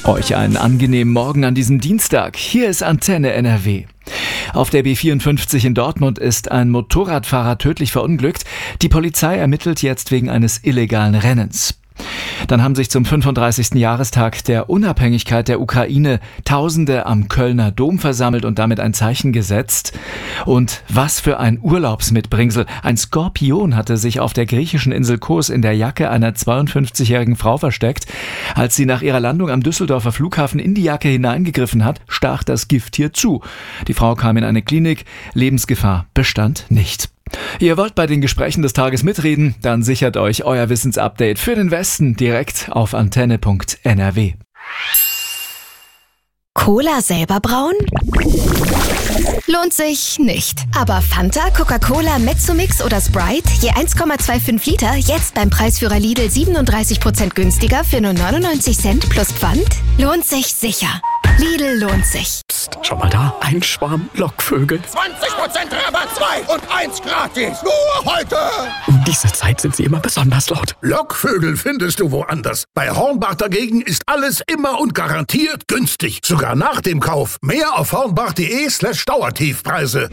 Euch einen angenehmen Morgen an diesem Dienstag. Hier ist Antenne NRW. Auf der B54 in Dortmund ist ein Motorradfahrer tödlich verunglückt. Die Polizei ermittelt jetzt wegen eines illegalen Rennens. Dann haben sich zum 35. Jahrestag der Unabhängigkeit der Ukraine Tausende am Kölner Dom versammelt und damit ein Zeichen gesetzt. Und was für ein Urlaubsmitbringsel. Ein Skorpion hatte sich auf der griechischen Insel Kos in der Jacke einer 52-jährigen Frau versteckt. Als sie nach ihrer Landung am Düsseldorfer Flughafen in die Jacke hineingegriffen hat, stach das Gifttier zu. Die Frau kam in eine Klinik. Lebensgefahr bestand nicht. Ihr wollt bei den Gesprächen des Tages mitreden? Dann sichert euch euer Wissensupdate für den Westen direkt auf antenne.nrw. Cola selber brauen? Lohnt sich nicht. Aber Fanta, Coca-Cola, Mezzomix oder Sprite, je 1,25 Liter, jetzt beim Preisführer Lidl 37% günstiger für nur 99 Cent plus Pfand? Lohnt sich sicher. Lidl lohnt sich. Psst, schau mal da, ein Schwarm Lockvögel. 20% Rabatt 2 und 1 gratis. Nur heute. Um diese Zeit sind sie immer besonders laut. Lockvögel findest du woanders. Bei Hornbach dagegen ist alles immer und garantiert günstig. Sogar nach dem Kauf. Mehr auf hornbach.de/Dauertiefpreise.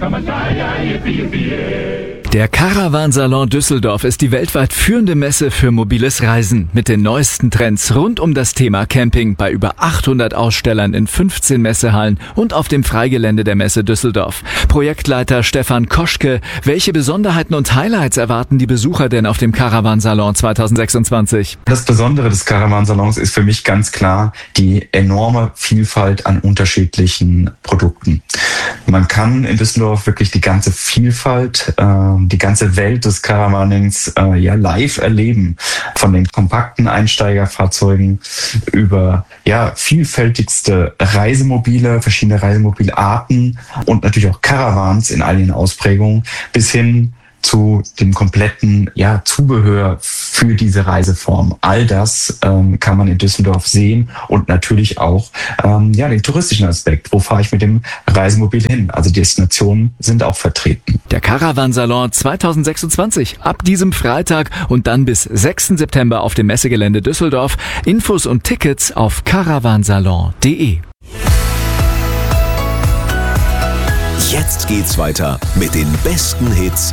Der Caravansalon Düsseldorf ist die weltweit führende Messe für mobiles Reisen mit den neuesten Trends rund um das Thema Camping bei über 800 Ausstellern in 15 Messehallen und auf dem Freigelände der Messe Düsseldorf. Projektleiter Stefan Koschke, welche Besonderheiten und Highlights erwarten die Besucher denn auf dem Caravansalon 2026? Das Besondere des Caravansalons ist für mich ganz klar die enorme Vielfalt an unterschiedlichen Produkten. Man kann in Düsseldorf wirklich die ganze Vielfalt, die ganze Welt des Caravanings live erleben. Von den kompakten Einsteigerfahrzeugen über vielfältigste Reisemobile, verschiedene Reisemobilarten und natürlich auch Caravans in all ihren Ausprägungen bis hin zu dem kompletten Zubehör für diese Reiseform. All das kann man in Düsseldorf sehen und natürlich auch den touristischen Aspekt. Wo fahre ich mit dem Reisemobil hin? Also Destinationen sind auch vertreten. Der Caravansalon 2026 ab diesem Freitag und dann bis 6. September auf dem Messegelände Düsseldorf. Infos und Tickets auf caravansalon.de. Jetzt geht's weiter mit den besten Hits